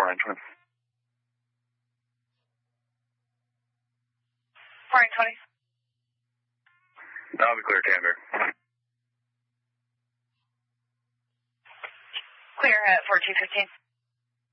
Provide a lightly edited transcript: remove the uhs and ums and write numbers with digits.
Morning 20. Morning 20. I'll be clear, Canberra. Clear at 4215.